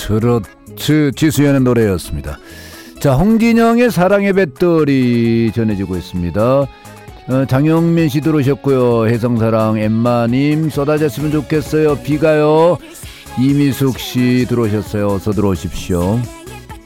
트로트 지수연의 노래였습니다. 자, 홍진영의 사랑의 배터리 전해지고 있습니다. 장영민 씨 들어오셨고요. 혜성사랑 엠마님 쏟아졌으면 좋겠어요. 비가요. 이미숙 씨 들어오셨어요. 어서 들어오십시오.